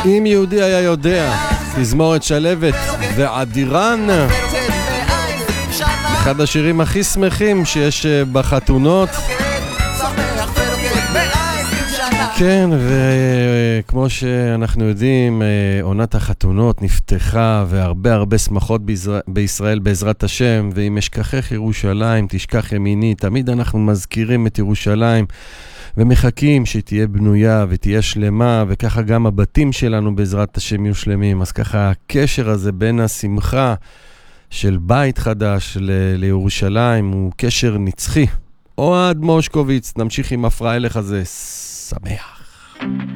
אם יהודי היה יודע, תזמורת שלבת ועדירן, אחד השירים הכי שמחים שיש בחתונות. כן, וכמו שאנחנו יודעים, עונת החתונות נפתחה, והרבה הרבה שמחות בישראל בעזרת השם, ואם אשכחך ירושלים, תשכח ימיני, תמיד אנחנו מזכירים את ירושלים, ומחכים שתהיה בנויה ותהיה שלמה, וככה גם הבתים שלנו בעזרת השם יהיו שלמים. אז ככה הקשר הזה בין השמחה של בית חדש לירושלים הוא קשר נצחי. אוהד מושקוביץ, נמשיך עם הפראלך הזה, שמח.